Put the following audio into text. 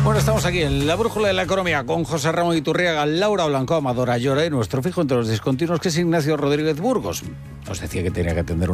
Bueno, estamos aquí en la Brújula de la Economía con José Ramón Iturriaga, Laura Blanco, Amador Ayora y nuestro fijo entre los discontinuos, que es Ignacio Rodríguez Burgos. Nos decía que tenía que atender